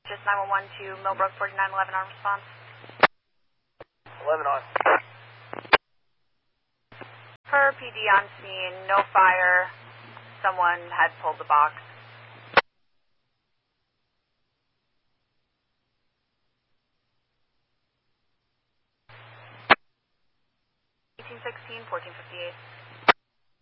Just 911 to Millbrook 4911 on response. 11 on. Per PD on scene, no fire. Someone had pulled the box. 1816, 1458.